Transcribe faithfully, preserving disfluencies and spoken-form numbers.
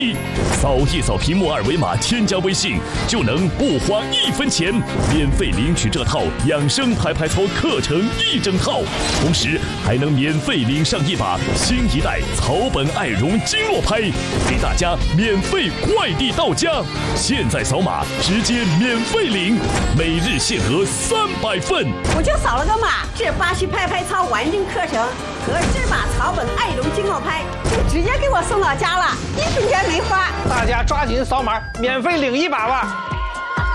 扫一扫屏幕二维码，添加微信就能不花一分钱免费领取这套养生拍拍操课程一整套，同时还能免费领上一把新一代草本爱绒经络拍，给大家免费快递到家。现在扫码直接免费领，每日限额三百份。 我就扫了个码，这巴西拍拍操完整课程和这把草本爱绒经络拍就直接给我送到家了，一分钱没花。 大家抓紧扫码，免费领一把吧！